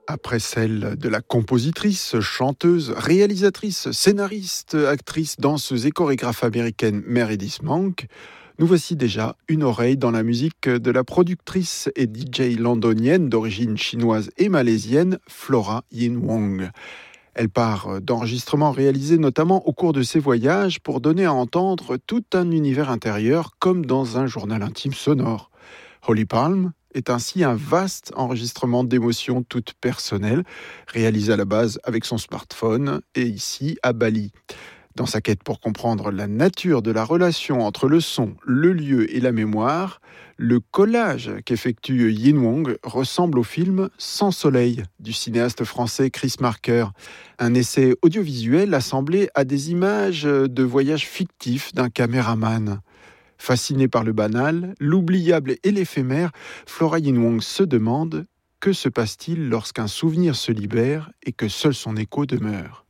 Après celle de la compositrice, chanteuse, réalisatrice, scénariste, actrice, danseuse et chorégraphe américaine Meredith Monk, nous voici déjà une oreille dans la musique de la productrice et DJ londonienne d'origine chinoise et malaisienne Flora Yin Wong. Elle part d'enregistrements réalisés notamment au cours de ses voyages pour donner à entendre tout un univers intérieur comme dans un journal intime sonore. Holy Palm est ainsi un vaste enregistrement d'émotions toutes personnelles, réalisé à la base avec son smartphone et ici à Bali. Dans sa quête pour comprendre la nature de la relation entre le son, le lieu et la mémoire, le collage qu'effectue Yin Wong ressemble au film Sans soleil du cinéaste français Chris Marker, un essai audiovisuel assemblé à des images de voyages fictifs d'un caméraman. Fascinée par le banal, l'oubliable et l'éphémère, Flora Yin Wong se demande que se passe-t-il lorsqu'un souvenir se libère et que seul son écho demeure.